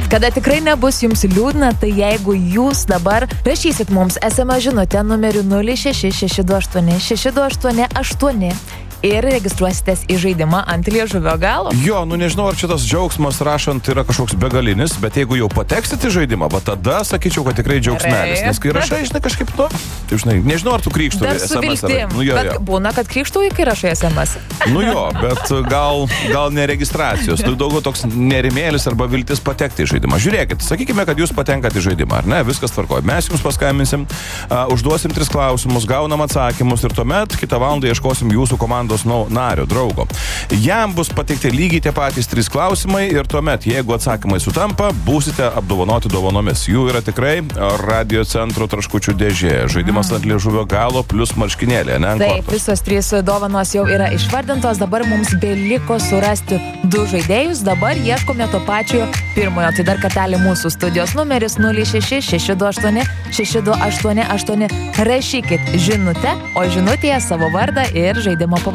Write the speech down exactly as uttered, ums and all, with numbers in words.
Kada tikrai nebus jums liūdna, tai jeigu jūs dabar rašysit mums es em es žinutę numeriu nulis šeši šeši du aštuoni šeši du aštuoni aštuoni ir registruositės į žaidimą ant liežuvio galo. Jo, nu nežinau, ar šitas džiaugsmas rašant yra kažkoks begalinis, bet jeigu jau pateksit į žaidimą, va tada sakyčiau, kad tikrai džiaugsmelis. Nes kai rašai, žinai, kažkaip, nu, tai žinai, nežinau, ar tu krykštauji Dar su es em es. viltim. Nu, jo, bet jo. būna, kad krykštauji, kai rašai es em es. Nu jo, bet gal, gal ne registracijos. Tai daugiau toks nerimėlis arba viltis patekti į žaidimą. Žiūrėkit, sakykime, kad jūs patenkat į žaidimą, ar ne? Viskas tvarkoja. Mes jums paskambinsim, uh, užduosim tris klausimus, gaunam atsakymus ir tuomet kitą valandą ieškosim jūsų komandos nu, nario, draugo. Jam bus pateikti lygiai tie patys trys klausimai ir tuomet, jeigu atsakymai sutampa, būsite apdovanoti dovanomis. Jų yra tikrai Radio Centro traškučių dėžė. Žaidimas ant liežuvio galo plus marškinėlė, ne? Taip, visos trys dovanos jau yra išvardintos, dabar mums beliko surasti du žaidėjus, dabar ieškome to pačio pirmojo. Tai dar kartelį mūsų studijos numeris nulis šeši šeši du aštuoni šeši du aštuoni aštuoni. Rašykit žinutę, o žinutėje savo vardą ir žaidimo pavadinimą.